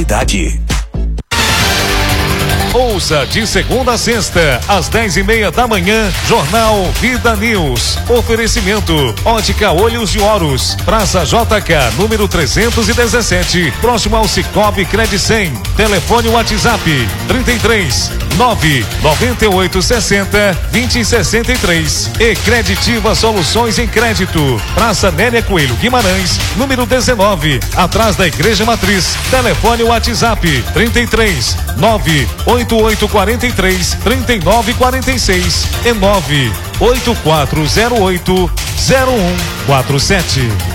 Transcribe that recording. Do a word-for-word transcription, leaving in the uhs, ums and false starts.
Idade. Ouça de segunda a sexta, às dez e meia da manhã, Jornal Vida News. Oferecimento: Ótica Olhos de Horus, Praça J K, número trezentos e dezessete, próximo ao Cicobi Credicem. Telefone WhatsApp: trinta e três, nove, noventa e oito, sessenta, vinte, sessenta e três. E Creditiva Soluções em Crédito, Praça Nélia Coelho Guimarães, número dezenove, atrás da Igreja Matriz. Telefone WhatsApp: trinta e três, nove, oito oito quatro três, três nove quatro seis e nove oito quatro zero oito zero um quatro sete.